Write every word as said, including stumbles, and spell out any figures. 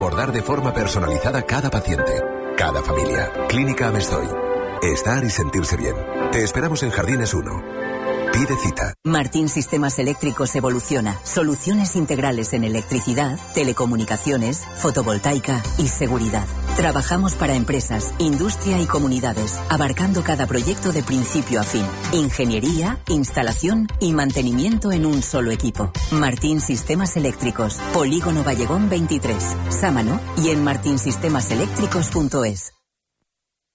Por dar de forma personalizada a cada paciente, cada familia. Clínica Amestoy. Estar y sentirse bien. Te esperamos en Jardines uno. Pide cita. Martín Sistemas Eléctricos evoluciona. Soluciones integrales en electricidad, telecomunicaciones, fotovoltaica y seguridad. Trabajamos para empresas, industria y comunidades, abarcando cada proyecto de principio a fin. Ingeniería, instalación y mantenimiento en un solo equipo. Martín Sistemas Eléctricos. Polígono Vallegón veintitrés. Sámano y en martinsistemas eléctricos punto es.